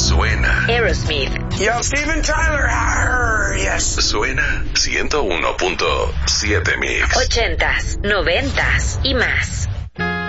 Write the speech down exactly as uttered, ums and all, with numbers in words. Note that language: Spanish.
Suena. Aerosmith. Yo, Steven Tyler. Arr, yes. Suena ciento uno punto siete Mix. Ochentas, noventas y más.